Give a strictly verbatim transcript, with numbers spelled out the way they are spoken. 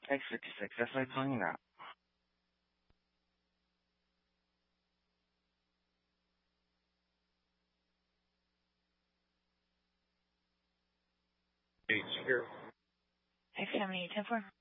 X fifty-six, that's what I'm talking about. X seventy-eight ten four.